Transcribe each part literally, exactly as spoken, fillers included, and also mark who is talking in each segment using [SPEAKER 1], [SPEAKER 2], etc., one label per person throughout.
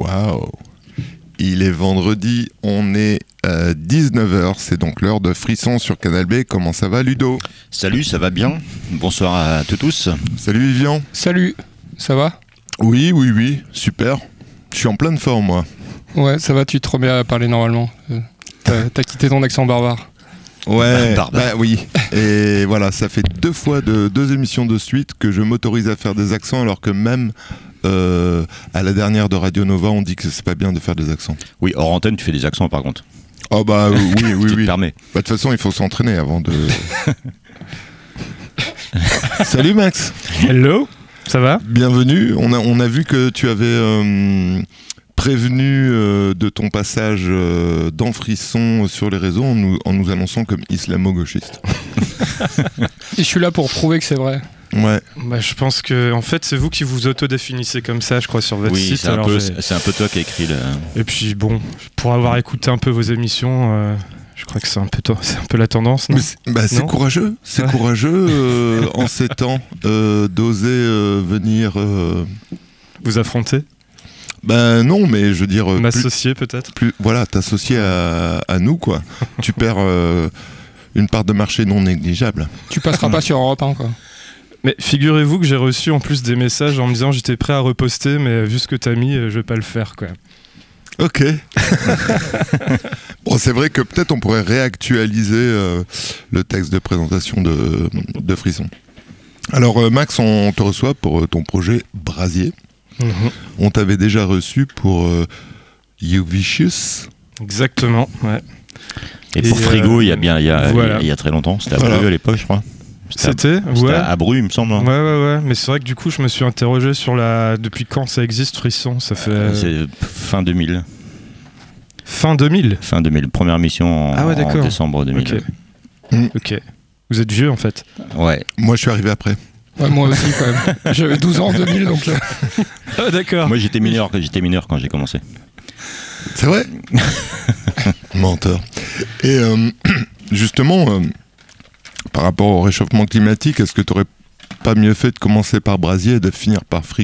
[SPEAKER 1] Waouh. Il est vendredi, on est à dix-neuf heures, c'est donc l'heure de Frisson sur Canal B. Comment ça va, Ludo ?
[SPEAKER 2] Salut, ça va bien. Bonsoir à tous.
[SPEAKER 1] Salut Vivian.
[SPEAKER 3] Salut, ça va ?
[SPEAKER 1] Oui, oui, oui, super. Je suis en pleine forme, moi.
[SPEAKER 3] Ouais, ça va, tu te remets à parler normalement. Euh, t'as, t'as quitté ton accent barbare.
[SPEAKER 1] Ouais,
[SPEAKER 2] Barbare.
[SPEAKER 1] bah oui. Et voilà, ça fait deux fois, de, deux émissions de suite que je m'autorise à faire des accents, alors que même euh, à la dernière de Radio Nova, on dit que c'est pas bien de faire des accents.
[SPEAKER 2] Oui, hors antenne, tu fais des accents par contre.
[SPEAKER 1] Oh bah oui, oui, oui.
[SPEAKER 2] Tu te
[SPEAKER 1] oui.
[SPEAKER 2] permets.
[SPEAKER 1] Bah, de toute façon, il faut s'entraîner avant de... Salut Max.
[SPEAKER 4] Hello, ça va ?
[SPEAKER 1] Bienvenue. On a, on a vu que tu avais euh, prévenu euh, de ton passage euh, dans Frisson sur les réseaux en nous, en nous annonçant comme islamo-gauchiste.
[SPEAKER 3] Et je suis là pour prouver que c'est vrai.
[SPEAKER 1] Ouais.
[SPEAKER 4] Bah, je pense que en fait c'est vous qui vous autodéfinissez comme ça, je crois, sur votre
[SPEAKER 2] Oui,
[SPEAKER 4] site.
[SPEAKER 2] c'est un,
[SPEAKER 4] alors
[SPEAKER 2] peu,
[SPEAKER 4] j'ai-
[SPEAKER 2] c'est un peu toi qui as écrit le...
[SPEAKER 4] Et puis bon, pour avoir écouté un peu vos émissions, euh, je crois que c'est un peu, to- c'est un peu la tendance, non ?
[SPEAKER 1] Mais c'est, bah, c'est
[SPEAKER 4] Non.
[SPEAKER 1] courageux. C'est
[SPEAKER 4] Ouais.
[SPEAKER 1] courageux euh, en ces temps euh, d'oser euh, venir. Euh...
[SPEAKER 4] Vous affrontez ?
[SPEAKER 1] Ben non, mais je veux dire. euh, plus,
[SPEAKER 4] M'associer peut-être ?
[SPEAKER 1] plus, voilà, t'associer à, à nous, quoi. Tu perds euh, une part de marché non négligeable.
[SPEAKER 3] Tu passeras pas sur Europe un, quoi.
[SPEAKER 4] Mais figurez-vous que j'ai reçu en plus des messages en me disant j'étais prêt à reposter, mais vu ce que t'as mis, euh, je vais pas le faire, quoi.
[SPEAKER 1] Ok. Bon, c'est vrai que peut-être on pourrait réactualiser euh, le texte de présentation de, de Frisson. Alors euh, Max, on te reçoit pour euh, ton projet Brasier.
[SPEAKER 4] Mhm.
[SPEAKER 1] On t'avait déjà reçu pour euh, You Vicious.
[SPEAKER 4] Exactement, ouais.
[SPEAKER 2] Et pour
[SPEAKER 4] Et,
[SPEAKER 2] Frigo,
[SPEAKER 4] euh,
[SPEAKER 2] il y a bien, il y a,
[SPEAKER 4] voilà.
[SPEAKER 2] il y a très longtemps. C'était à
[SPEAKER 1] Voilà.
[SPEAKER 2] Bru à l'époque, je crois. C'était à-
[SPEAKER 4] C'était,
[SPEAKER 2] C'était
[SPEAKER 4] ouais.
[SPEAKER 2] à Bru, il me semble. hein.
[SPEAKER 4] Ouais, ouais, ouais, mais c'est vrai que du coup, je me suis interrogé sur la. Depuis quand ça existe, Frisson ? Ça fait euh,
[SPEAKER 2] C'est fin deux mille.
[SPEAKER 4] fin deux mille.
[SPEAKER 2] Fin deux mille. Première mission en,
[SPEAKER 4] Ah ouais,
[SPEAKER 2] en
[SPEAKER 4] d'accord.
[SPEAKER 2] décembre deux mille.
[SPEAKER 4] Ok.
[SPEAKER 1] Mm.
[SPEAKER 4] Ok. Vous êtes vieux en fait.
[SPEAKER 2] Ouais.
[SPEAKER 1] Moi, je suis arrivé après.
[SPEAKER 3] Ouais, moi aussi, quand même. J'avais douze ans en deux mille, donc... euh,
[SPEAKER 4] Ah d'accord.
[SPEAKER 2] Moi, j'étais mineur, j'étais mineur quand j'ai commencé.
[SPEAKER 1] C'est vrai. Menteur. Et euh, justement, euh, par rapport au réchauffement climatique, est-ce que tu n'aurais pas mieux fait de commencer par Brasier et de finir par Frigo ?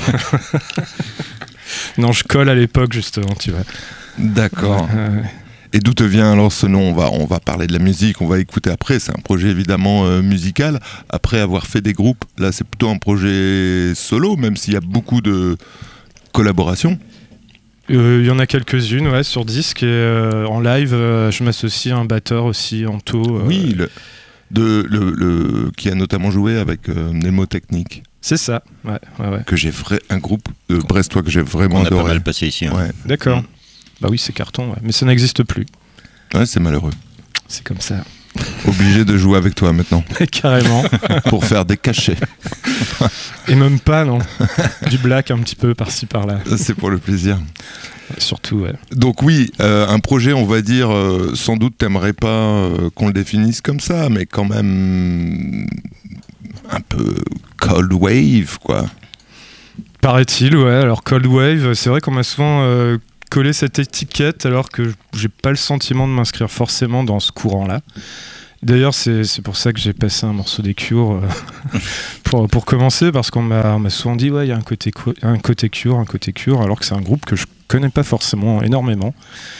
[SPEAKER 4] Non, je colle à l'époque justement, tu vois.
[SPEAKER 1] D'accord.
[SPEAKER 4] Ouais, ouais.
[SPEAKER 1] Et d'où te vient alors ce nom ? on va, on va parler de la musique, on va écouter après. C'est un projet évidemment euh, musical. Après avoir fait des groupes, là c'est plutôt un projet solo, même s'il y a beaucoup de collaborations.
[SPEAKER 4] Euh, Il y en a quelques-unes, ouais, sur disque et euh, en live, euh, je m'associe à un batteur aussi, Anto. euh,
[SPEAKER 1] Oui, le, de, le, le, qui a notamment joué avec euh, Mnémotechnique,
[SPEAKER 4] C'est ça. Ouais, ouais, ouais.
[SPEAKER 1] que j'ai vrai, un groupe de Brestois que j'ai vraiment
[SPEAKER 2] On a pas
[SPEAKER 1] adoré.
[SPEAKER 2] mal passé ici. hein.
[SPEAKER 1] Ouais.
[SPEAKER 4] D'accord.
[SPEAKER 2] Mm.
[SPEAKER 4] Bah oui, c'est carton, ouais. Mais ça n'existe plus.
[SPEAKER 1] Ouais, c'est malheureux.
[SPEAKER 4] C'est comme ça.
[SPEAKER 1] Obligé de jouer avec toi maintenant
[SPEAKER 4] Carrément.
[SPEAKER 1] pour faire des cachets.
[SPEAKER 4] Et même pas, non. Du black un petit peu par-ci par-là.
[SPEAKER 1] C'est pour le plaisir.
[SPEAKER 4] Surtout, ouais.
[SPEAKER 1] Donc oui, euh, un projet, on va dire, euh, sans doute t'aimerais pas euh, qu'on le définisse comme ça, mais quand même un peu cold wave, quoi.
[SPEAKER 4] Paraît-il, ouais. Alors Cold Wave, c'est vrai qu'on m'a souvent euh, collé cette étiquette alors que j'ai pas le sentiment de m'inscrire forcément dans ce courant-là. D'ailleurs, c'est, c'est pour ça que j'ai passé un morceau des Cure euh, pour, pour commencer, parce qu'on m'a, on m'a souvent dit ouais, il y a un côté, co- un côté Cure, un côté Cure, alors que c'est un groupe que je connais pas forcément énormément.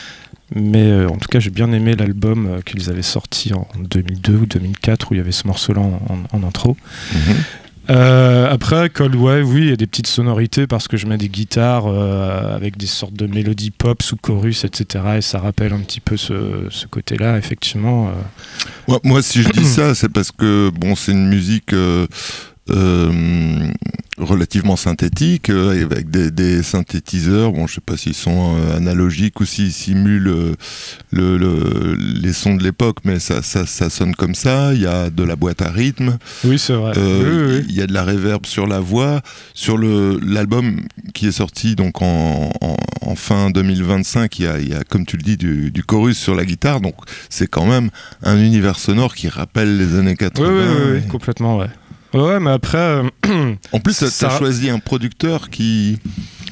[SPEAKER 4] Mais euh, en tout cas, j'ai bien aimé l'album euh, qu'ils avaient sorti en deux mille deux ou deux mille quatre où il y avait ce morceau-là en, en- en intro.
[SPEAKER 1] Mhm.
[SPEAKER 4] Euh, après, Cold Wave, oui, il y a des petites sonorités parce que je mets des guitares euh, avec des sortes de mélodies pop sous chorus, et cetera. Et ça rappelle un petit peu ce, ce côté-là, effectivement. euh.
[SPEAKER 1] Moi, moi, si je dis ça, c'est parce que bon, c'est une musique euh, euh, relativement synthétique, euh, avec des, des synthétiseurs. Bon, je sais pas s'ils sont euh, analogiques ou s'ils simulent euh, le, le, les sons de l'époque, mais ça, ça, ça sonne comme ça. Il y a de la boîte à rythme.
[SPEAKER 4] Oui, c'est vrai.
[SPEAKER 1] Euh,
[SPEAKER 4] Oui, oui, oui.
[SPEAKER 1] Il y a de la reverb sur la voix. Sur le, l'album qui est sorti donc en, en, en fin deux mille vingt-cinq, il y, a, il y a, comme tu le dis, du, du chorus sur la guitare. Donc c'est quand même un univers sonore qui rappelle les années
[SPEAKER 4] Oui,
[SPEAKER 1] quatre-vingts.
[SPEAKER 4] oui, oui, oui, complètement, ouais. Ouais, mais après, euh,
[SPEAKER 1] En plus, tu as
[SPEAKER 4] Ça-
[SPEAKER 1] choisi un producteur qui,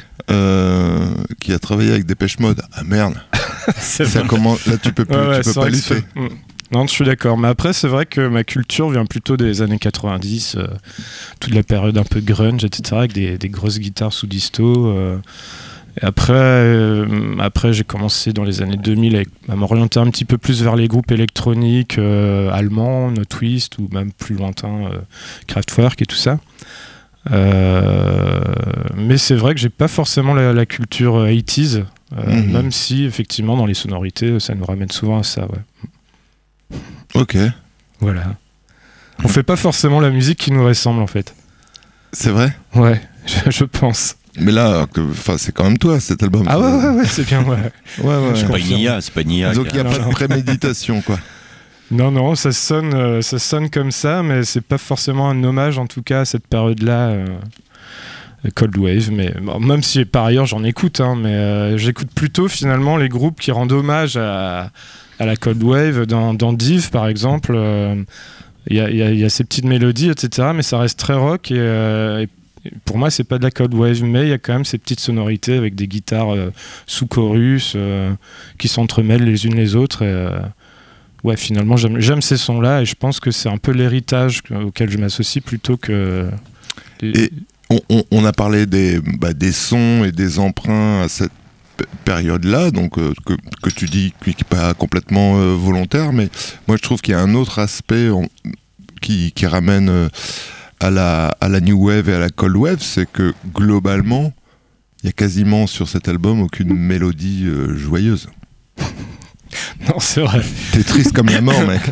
[SPEAKER 1] euh, qui a travaillé avec Dépêche Mode. Ah merde,
[SPEAKER 4] c'est
[SPEAKER 1] ça
[SPEAKER 4] vrai.
[SPEAKER 1] commence, là tu peux, plus,
[SPEAKER 4] Ouais, ouais,
[SPEAKER 1] tu peux
[SPEAKER 4] c'est
[SPEAKER 1] pas
[SPEAKER 4] vrai que
[SPEAKER 1] lutter.
[SPEAKER 4] c'est- Mm. Non, je suis d'accord. Mais après, c'est vrai que ma culture vient plutôt des années quatre-vingt-dix, euh, toute la période un peu grunge, et cetera, avec des, des grosses guitares sous disto. Euh, Et après, euh, après j'ai commencé dans les années deux mille avec, à m'orienter un petit peu plus vers les groupes électroniques euh, allemands, No Twist ou même plus lointains, euh, Kraftwerk et tout ça. Euh, mais c'est vrai que j'ai pas forcément la, la culture quatre-vingt-dix, euh, mm-hmm. même si effectivement dans les sonorités ça nous ramène souvent à ça. Ouais.
[SPEAKER 1] Ok.
[SPEAKER 4] Voilà. On fait pas forcément la musique qui nous ressemble en fait.
[SPEAKER 1] C'est vrai ?
[SPEAKER 4] Ouais, je, je pense.
[SPEAKER 1] Mais là, que, c'est quand même toi cet album.
[SPEAKER 4] Ah ouais, ouais, ouais, c'est bien, ouais.
[SPEAKER 1] ouais, ouais,
[SPEAKER 2] c'est pas une I A, c'est pas une I A.
[SPEAKER 1] Donc il n'y a pas de préméditation, quoi.
[SPEAKER 4] Non, non, ça sonne, euh, ça sonne comme ça, mais c'est pas forcément un hommage, en tout cas, à cette période-là, euh, Cold Wave. Mais bon, même si par ailleurs j'en écoute, hein, mais euh, j'écoute plutôt finalement les groupes qui rendent hommage à, à la Cold Wave. Dans, dans Div, par exemple, il euh, y, y, y a ces petites mélodies, et cetera, mais ça reste très rock et, euh, et pour moi, c'est pas de la Cold Wave, mais il y a quand même ces petites sonorités avec des guitares euh, sous chorus euh, qui s'entremêlent les unes les autres. Et, euh, ouais, finalement, j'aime, j'aime ces sons-là et je pense que c'est un peu l'héritage auquel je m'associe plutôt que. Les...
[SPEAKER 1] Et on, on, on a parlé des, bah, des sons et des emprunts à cette p- période-là, donc euh, que, que tu dis qui n'est pas complètement euh, volontaire, mais moi je trouve qu'il y a un autre aspect on, qui, qui ramène. Euh, À la, à la New Wave et à la Cold Wave, c'est que globalement, il y a quasiment sur cet album aucune mélodie euh, joyeuse.
[SPEAKER 4] Non, c'est vrai.
[SPEAKER 1] T'es triste comme la mort, mec.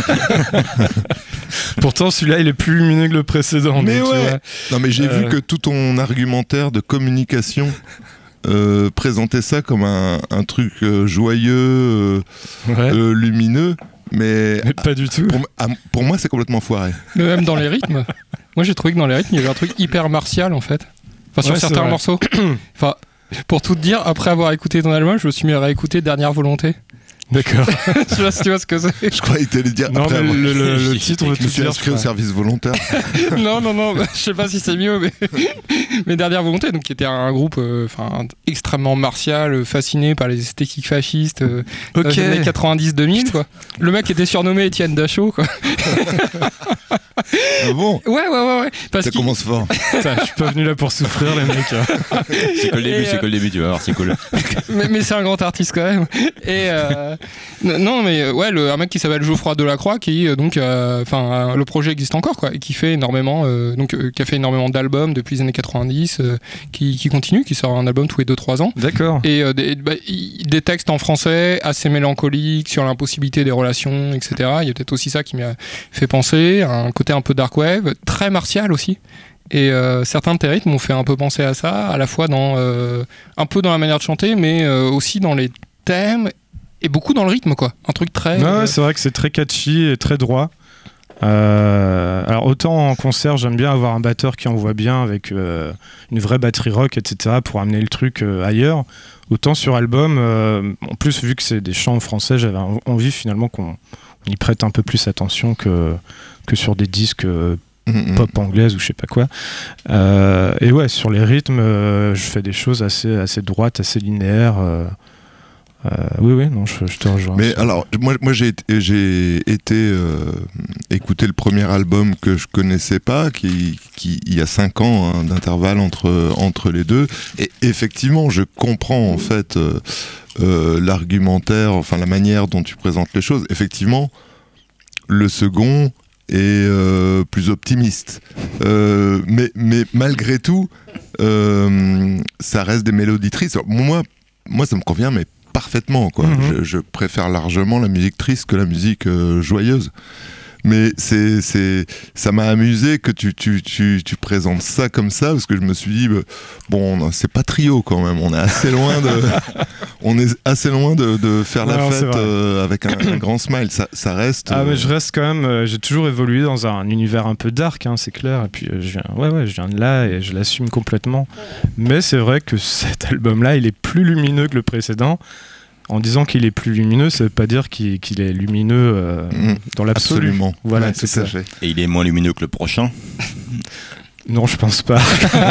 [SPEAKER 4] Pourtant, celui-là, il est plus lumineux que le précédent.
[SPEAKER 1] Mais
[SPEAKER 4] donc,
[SPEAKER 1] ouais. Non, mais j'ai euh... vu que tout ton argumentaire de communication euh, présentait ça comme un, un truc euh, joyeux, euh, ouais. euh, lumineux. Mais,
[SPEAKER 4] mais pas du tout.
[SPEAKER 1] Pour, pour moi, c'est complètement foiré.
[SPEAKER 3] Mais même dans les rythmes. Moi, j'ai trouvé que dans les rythmes, il y avait un truc hyper martial en fait. Enfin, sur ouais, certains morceaux. Enfin, pour tout te dire, après avoir écouté ton album, je me suis mis à réécouter Dernière Volonté.
[SPEAKER 4] D'accord.
[SPEAKER 3] Je sais pas si tu vois ce que c'est.
[SPEAKER 1] Je croyais que t'allais dire.
[SPEAKER 4] Non,
[SPEAKER 1] après,
[SPEAKER 4] mais
[SPEAKER 1] moi,
[SPEAKER 4] le, le, le titre
[SPEAKER 1] je me suis inscrit au service volontaire.
[SPEAKER 3] non, non, non. Je sais pas si c'est mieux, mais mais Dernière Volonté, donc qui était un groupe, enfin, euh, extrêmement martial, fasciné par les esthétiques fascistes, euh, okay. dans les années quatre-vingt-dix deux mille, quoi. Le mec était surnommé Étienne Dachau, quoi.
[SPEAKER 1] Ah bon ?
[SPEAKER 3] Ouais, ouais, ouais, ouais. Parce
[SPEAKER 1] ça commence fort.
[SPEAKER 4] Putain, je suis pas venu là pour souffrir, les mecs. Hein.
[SPEAKER 2] C'est que le début, euh... c'est que le début, tu vas voir, c'est cool.
[SPEAKER 3] mais, mais c'est un grand artiste quand même. Et euh... non, mais ouais, le, un mec qui s'appelle Geoffroy Delacroix, qui donc, enfin, euh, le projet existe encore, quoi, et qui fait énormément, euh, donc, euh, qui a fait énormément d'albums depuis les années quatre-vingt-dix, euh, qui, qui continue, qui sort un album tous les deux trois ans.
[SPEAKER 4] D'accord.
[SPEAKER 3] Et euh, des, bah, y, des textes en français assez mélancoliques sur l'impossibilité des relations, et cetera. Il y a peut-être aussi ça qui m'a fait penser, un côté un peu dark wave, très martial aussi. Et euh, certains de tes rythmes m'ont fait un peu penser à ça, à la fois dans euh, un peu dans la manière de chanter, mais euh, aussi dans les thèmes et beaucoup dans le rythme, quoi. Un truc très.
[SPEAKER 4] Ouais,
[SPEAKER 3] euh...
[SPEAKER 4] c'est vrai que c'est très catchy et très droit. Euh, alors autant en concert, j'aime bien avoir un batteur qui envoie bien avec euh, une vraie batterie rock, et cetera pour amener le truc euh, ailleurs. Autant sur album, euh, en plus vu que c'est des chants en français, j'avais envie finalement qu'on on y prête un peu plus attention que que sur des disques. Euh, Mmh. pop anglaise ou je sais pas quoi. Euh, et ouais, sur les rythmes, euh, je fais des choses assez, assez droites, assez linéaires. Euh, euh, oui, oui, non, je, je te rejoins.
[SPEAKER 1] Mais alors, moi, moi j'ai, j'ai été euh, écouter le premier album que je connaissais pas, qui, qui il y a cinq ans hein, d'intervalle entre, entre les deux. Et effectivement, je comprends en fait euh, euh, l'argumentaire, enfin la manière dont tu présentes les choses. Effectivement, le second et euh, plus optimiste. Euh, mais, mais malgré tout, euh, ça reste des mélodies tristes. Alors, moi, moi, ça me convient, mais parfaitement, quoi. Mm-hmm. Je, je préfère largement la musique triste que la musique euh, joyeuse. Mais c'est, c'est, ça m'a amusé que tu, tu, tu, tu présentes ça comme ça, parce que je me suis dit, bah, bon, c'est pas trio quand même, on est assez loin de, on est assez loin de, de faire la non, fête euh, avec un, un grand smile, ça, ça reste...
[SPEAKER 4] Ah
[SPEAKER 1] euh...
[SPEAKER 4] mais je reste quand même, euh, j'ai toujours évolué dans un univers un peu dark, hein, c'est clair, et puis euh, je viens, ouais, ouais, je viens de là et je l'assume complètement. Mais c'est vrai que cet album-là, il est plus lumineux que le précédent. En disant qu'il est plus lumineux, ça veut pas dire qu'il, qu'il est lumineux euh, mmh, dans l'absolu.
[SPEAKER 1] Absolument.
[SPEAKER 4] Voilà,
[SPEAKER 1] ouais,
[SPEAKER 4] c'est ça.
[SPEAKER 1] Fait.
[SPEAKER 2] Et il est moins lumineux que le prochain.
[SPEAKER 4] Non, je pense pas.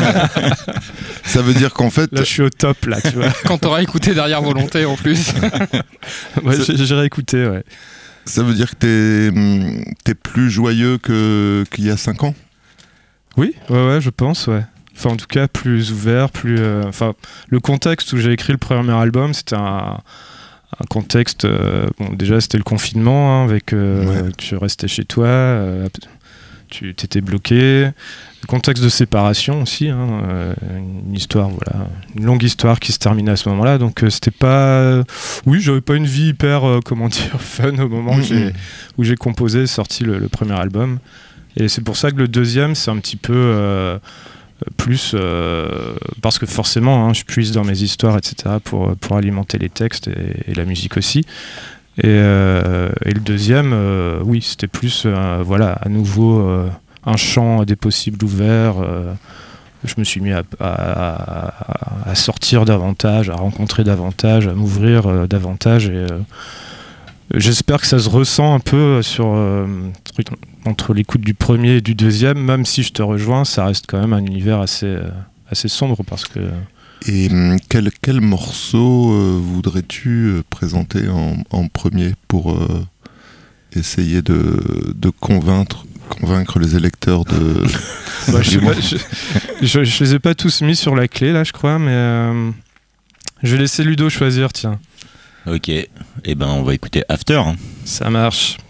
[SPEAKER 1] Ça veut dire qu'en fait...
[SPEAKER 4] Là, je suis au top, là, tu vois.
[SPEAKER 3] Quand t'auras écouté Derrière Volonté, en plus.
[SPEAKER 4] Ouais, j'ai, j'ai réécouté, ouais.
[SPEAKER 1] Ça veut dire que t'es, t'es plus joyeux que, qu'il y a cinq ans ?
[SPEAKER 4] Oui, ouais, ouais, je pense, ouais. Enfin, en tout cas, plus ouvert, plus. euh, Enfin, le contexte où j'ai écrit le premier album, c'était un, un contexte. euh, bon, déjà, c'était le confinement, hein, avec. euh,
[SPEAKER 1] Ouais.
[SPEAKER 4] Tu restais chez toi, euh, tu t'étais bloqué. Le contexte de séparation aussi, hein, euh, une histoire, voilà, une longue histoire qui se terminait à ce moment-là. Donc, euh, c'était pas. Oui, j'avais pas une vie hyper, euh, comment dire, fun au moment où j'ai, où j'ai composé, sorti le, le premier album. Et c'est pour ça que le deuxième, c'est un petit peu. Euh, plus euh, parce que forcément hein, je puise dans mes histoires etc pour, pour alimenter les textes et, et la musique aussi et, euh, et le deuxième euh, oui c'était plus euh, voilà à nouveau euh, un champ des possibles ouverts euh, je me suis mis à, à, à, à sortir davantage, à rencontrer davantage, à m'ouvrir euh, davantage et euh, j'espère que ça se ressent un peu sur euh, entre l'écoute du premier et du deuxième, même si je te rejoins, ça reste quand même un univers assez, euh, assez sombre parce que.
[SPEAKER 1] Et hum, quel, quel morceau euh, voudrais-tu euh, présenter en, en premier pour euh, essayer de, de convaincre, convaincre les électeurs de.
[SPEAKER 4] Bah, je, sais pas, je, je, je les ai pas tous mis sur la clé là, je crois, mais euh, je vais laisser Ludo choisir, tiens.
[SPEAKER 2] Ok, et eh ben on va écouter After.
[SPEAKER 4] Ça marche.